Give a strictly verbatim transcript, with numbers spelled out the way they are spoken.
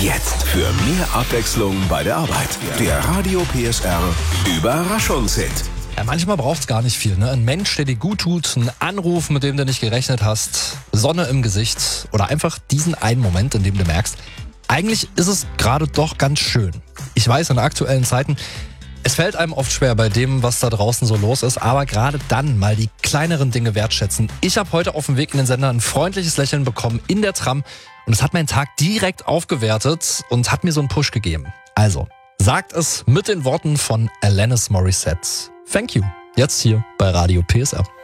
Jetzt für mehr Abwechslung bei der Arbeit. Der Radio P S R Überraschungshit. Ja, manchmal braucht's gar nicht viel, ne? Ein Mensch, der dir gut tut, ein Anruf, mit dem du nicht gerechnet hast, Sonne im Gesicht oder einfach diesen einen Moment, in dem du merkst, eigentlich ist es gerade doch ganz schön. Ich weiß, in aktuellen Zeiten, es fällt einem oft schwer bei dem, was da draußen so los ist, aber gerade dann mal die kleineren Dinge wertschätzen. Ich habe heute auf dem Weg in den Sender ein freundliches Lächeln bekommen in der Tram und es hat meinen Tag direkt aufgewertet und hat mir so einen Push gegeben. Also, sagt es mit den Worten von Alanis Morissette. Thank you. Jetzt hier bei Radio P S R.